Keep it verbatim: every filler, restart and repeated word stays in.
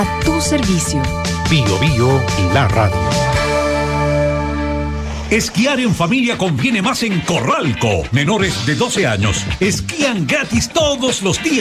a tu servicio. Bio Bio, la radio. Esquiar en familia conviene más en Corralco. Menores de doce años esquían gratis todos los días.